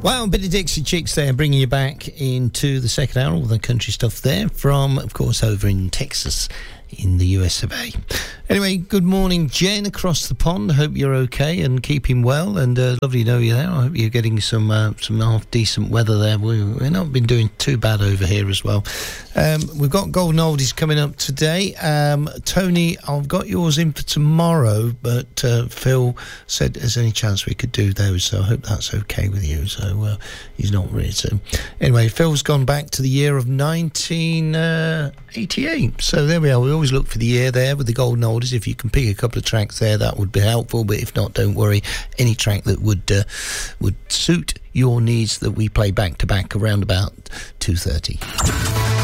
Wow, a bit of Dixie Chicks there, bringing you back into the second hour, all the country stuff there from, of course, over in Texas in the US of A. Anyway, good morning, Jen, across the pond. I hope you're okay and keeping well, and lovely to know you there. I hope you're getting some half-decent weather there. We've not been doing too bad over here as well. We've got Golden Oldies coming up today. Tony, I've got yours in for tomorrow, but Phil said there's any chance we could do those, so I hope that's okay with you. So he's not ready to. Anyway, Phil's gone back to the year of 1988. So there we are. We always look for the year there with the Golden Oldies. If you can pick a couple of tracks there, that would be helpful. But if not, don't worry. Any track that would suit your needs that we play back to back around about 2:30.